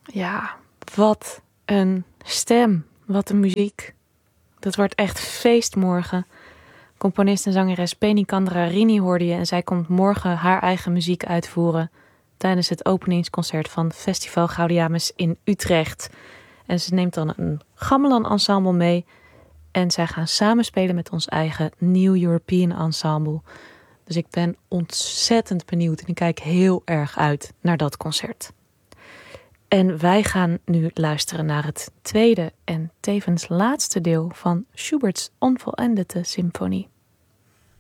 Ja, wat een stem. Wat een muziek. Dat wordt echt feest morgen. Componist en zangeres Penny Candrarini hoorde je en zij komt morgen haar eigen muziek uitvoeren tijdens het openingsconcert van Festival Gaudiamus in Utrecht. En ze neemt dan een gamelan ensemble mee en zij gaan samenspelen met ons eigen New European Ensemble. Dus ik ben ontzettend benieuwd en ik kijk heel erg uit naar dat concert. En wij gaan nu luisteren naar het tweede en tevens laatste deel van Schubert's Onvollendete Symfonie.